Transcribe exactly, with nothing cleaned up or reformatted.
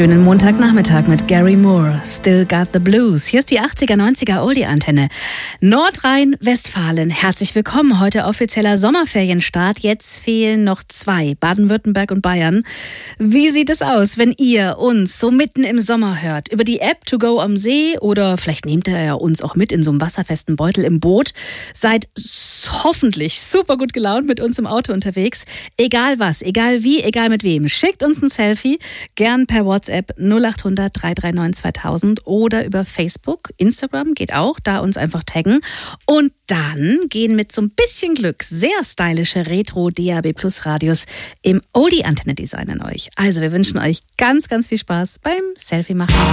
schönen Montagnachmittag mit Gary Moore, Still Got the Blues. Hier ist die achtziger, neunziger Oldie-Antenne. Nordrhein-Westfalen, herzlich willkommen. Heute offizieller Sommerferienstart. Jetzt fehlen noch zwei, Baden-Württemberg und Bayern. Wie sieht es aus, wenn ihr uns so mitten im Sommer hört? Über die App To Go am See oder vielleicht nehmt ihr ja uns auch mit in so einem wasserfesten Beutel im Boot. Seid hoffentlich super gut gelaunt mit uns im Auto unterwegs. Egal was, egal wie, egal mit wem. Schickt uns ein Selfie, gern per WhatsApp null acht hundert, drei drei neun, zweitausend oder über Facebook, Instagram geht auch, da uns einfach taggen. Und dann gehen mit so ein bisschen Glück sehr stylische Retro-D A B Plus Radios im Oldie-Antenne-Design an euch. Also wir wünschen euch ganz, ganz viel Spaß beim Selfie machen.